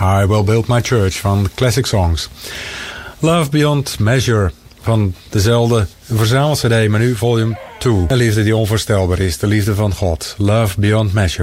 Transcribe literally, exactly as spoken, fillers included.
I Will Build My Church van Classic Songs. Love Beyond Measure van dezelfde verzamel-cd, maar nu volume twee. Een liefde die onvoorstelbaar is, de liefde van God. Love Beyond Measure.